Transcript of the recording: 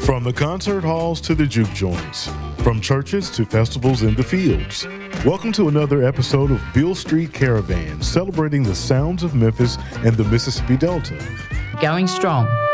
From the concert halls to the juke joints, from churches to festivals in the fields. Welcome to another episode of Beale Street Caravan, celebrating the sounds of Memphis and the Mississippi Delta. Going strong.